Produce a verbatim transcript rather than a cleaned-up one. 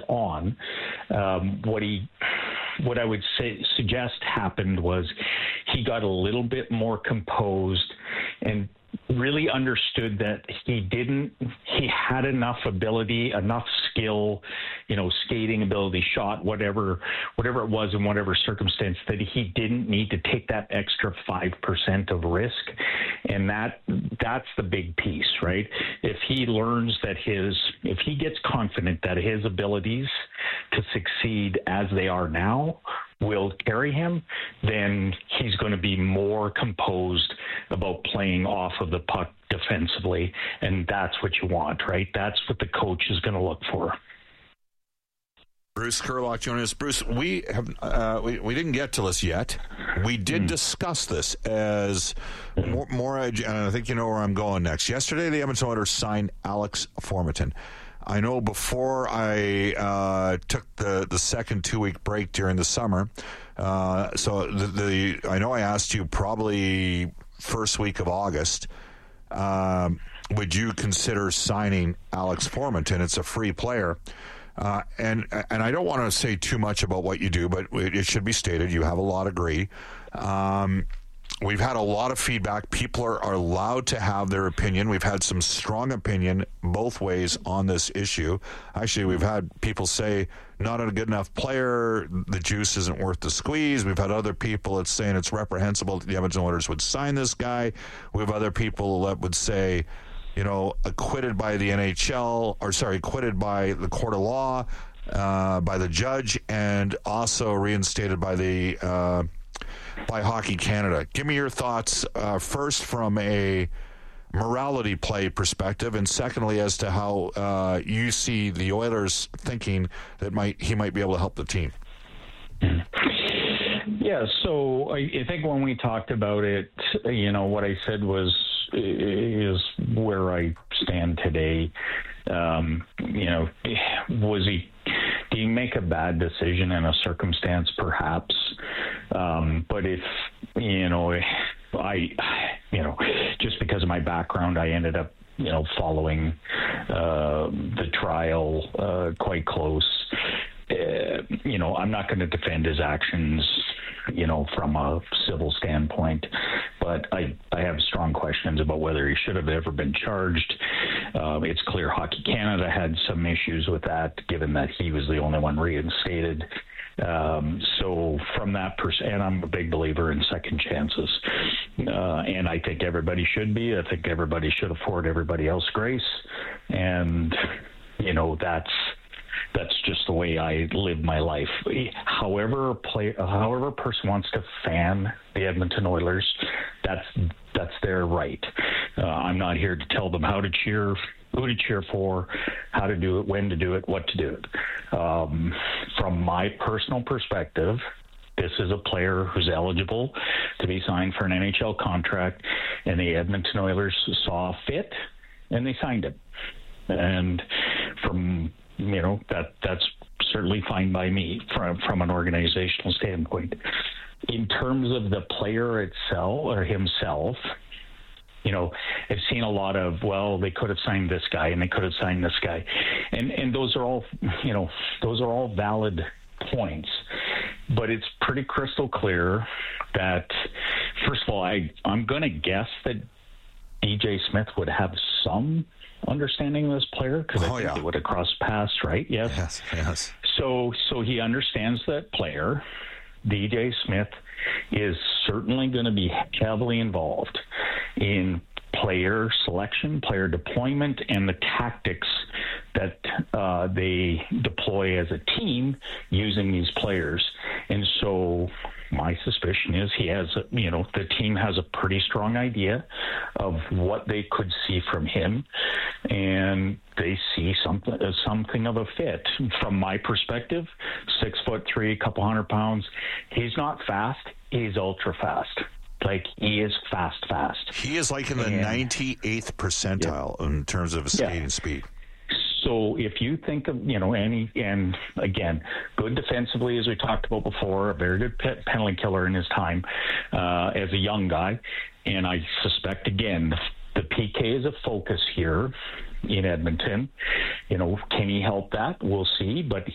on. Um, what he, what I would say suggest happened was he got a little bit more composed and really understood that he didn't, he had enough ability, enough skill, you know, skating ability, shot, whatever, whatever it was in whatever circumstance, that he didn't need to take that extra five percent of risk. And that, that's the big piece, right? If he learns that his, if he gets confident that his abilities to succeed as they are now will carry him, then he's going to be more composed about playing off of the puck defensively, and that's what you want, right? That's what the coach is going to look for. Bruce Kurlock joining us. Bruce, we have uh, we, we didn't get to this yet. We did mm. discuss this as mm. more, more, and I think you know where I'm going next. Yesterday, the Edmonton Oilers signed Alex Formenton. I know before I uh, took the, the second two-week break during the summer, uh, so the, the I know I asked you probably first week of August, um, would you consider signing Alex Formenton? It's a free player. Uh, and and I don't want to say too much about what you do, but it should be stated you have a law degree. Um, we've had a lot of feedback. People are, are allowed to have their opinion. We've had some strong opinion both ways on this issue. Actually, we've had people say, not a good enough player, the juice isn't worth the squeeze. We've had other people that's saying it's reprehensible that the Edmonton Oilers would sign this guy. We have other people that would say, you know, acquitted by the N H L, or sorry, acquitted by the court of law, uh, by the judge, and also reinstated by the uh, by Hockey Canada. Give me your thoughts uh, first from a morality play perspective, and secondly as to how uh, you see the Oilers thinking that might he might be able to help the team. Yeah, so I, I think when we talked about it, you know, what I said was is where I stand today. Um, you know, was he, did he make a bad decision in a circumstance? Perhaps. Um, but if, you know, I, you know, just because of my background, I ended up, you know, following uh, the trial uh, quite close. Uh, you know, I'm not going to defend his actions, you know, from a civil standpoint, but I, I have strong questions about whether he should have ever been charged. Uh, it's clear Hockey Canada had some issues with that, given that he was the only one reinstated. Um, so from that pers- and I'm a big believer in second chances. Uh, and I think everybody should be. I think everybody should afford everybody else grace. And, you know, that's, That's just the way I live my life. However, a play, however, a person wants to fan the Edmonton Oilers, that's that's their right. Uh, I'm not here to tell them how to cheer, who to cheer for, how to do it, when to do it, what to do it. Um, from my personal perspective, this is a player who's eligible to be signed for an N H L contract, and the Edmonton Oilers saw fit, and they signed him. And from You know, that that's certainly fine by me from from an organizational standpoint. In terms of the player itself or himself, you know, I've seen a lot of, well, they could have signed this guy and they could have signed this guy. And and those are all, you know, those are all valid points. But it's pretty crystal clear that, first of all, I, I'm going to guess that D J Smith would have some understanding of this player, because I oh, think yeah. they would have crossed paths, right? Yes. Yes, yes. So, so he understands that player. D J Smith is certainly going to be heavily involved in player selection, player deployment, and the tactics that uh, they deploy as a team using these players. And so my suspicion is he has, you know, the team has a pretty strong idea of what they could see from him, and they see something, something of a fit. From my perspective, six foot three, a couple hundred pounds. He's not fast. He's ultra fast. Like, he is fast, fast. He is like in the and, ninety-eighth percentile yeah. in terms of skating yeah. speed. So if you think of, you know, any, and again, good defensively, as we talked about before, a very good pe- penalty killer in his time uh, as a young guy. And I suspect, again, the P K is a focus here in Edmonton. You know, can he help that? We'll see. But